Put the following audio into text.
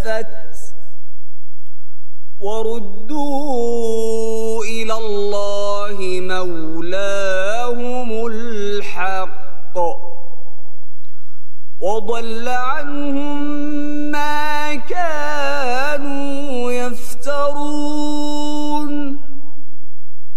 أزفت وردوا إلى الله مولاهم الحق وضل عنهم ما كانوا